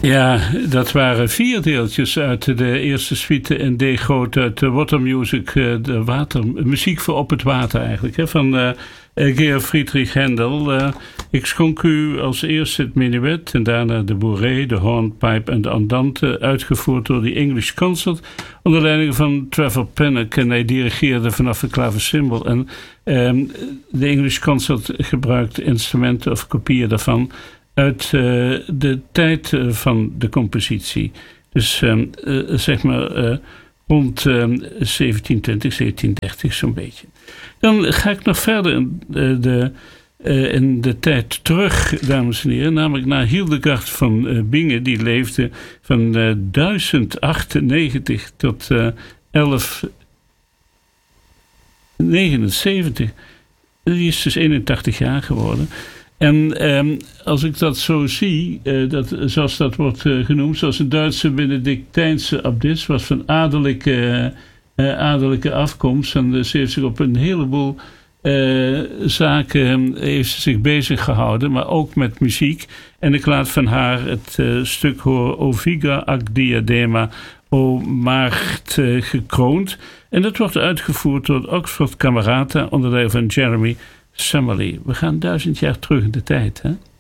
Ja, dat waren 4 deeltjes uit de eerste suite in D groot uit de Water Music, muziek voor op het water eigenlijk, hè, van Georg Friedrich Händel. Ik schonk u als eerste het menuet en daarna de bourrée, de hornpipe en de andante, uitgevoerd door de English Concert onder leiding van Trevor Pinnock, en hij dirigeerde vanaf de klaversymbol. En de English Concert gebruikt instrumenten of kopieën daarvan uit de tijd van de compositie. Dus zeg maar rond 1720, 1730 zo'n beetje. Dan ga ik nog verder in de tijd terug, dames en heren. Namelijk naar Hildegard van Bingen. Die leefde van 1098 tot 1179. Die is dus 81 jaar geworden. En als ik dat zo zie, zoals dat wordt genoemd, zoals een Duitse Benedictijnse abdis, was van adellijke afkomst. En ze heeft zich op een heleboel zaken heeft ze zich bezig gehouden, maar ook met muziek. En ik laat van haar het stuk horen, O Viga ac diadema, O Maagd gekroond. En dat wordt uitgevoerd door het Oxford Camerata onder leiding van Jeremy Summerlee. We gaan 1000 jaar terug in de tijd, hè?